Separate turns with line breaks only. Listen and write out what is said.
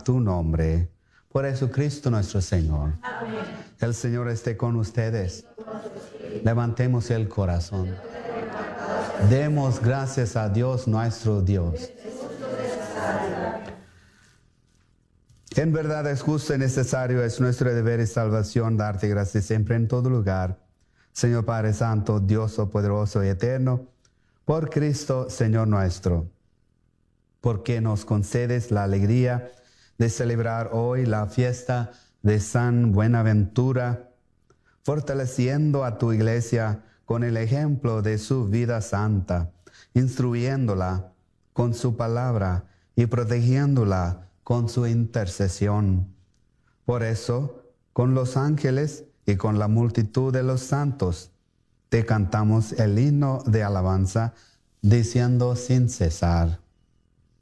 tu nombre. Por Jesucristo nuestro Señor.
Amén.
El Señor esté con ustedes. Levantemos el corazón. Demos gracias a Dios nuestro Dios. En verdad es justo y necesario, es nuestro deber y salvación darte gracias siempre en todo lugar. Señor Padre Santo, Dios poderoso y eterno, por Cristo, Señor nuestro, porque nos concedes la alegría de celebrar hoy la fiesta de San Buenaventura, fortaleciendo a tu iglesia con el ejemplo de su vida santa, instruyéndola con su palabra y protegiéndola con su intercesión. Por eso, con los ángeles y con la multitud de los santos, te cantamos el himno de alabanza, diciendo sin cesar.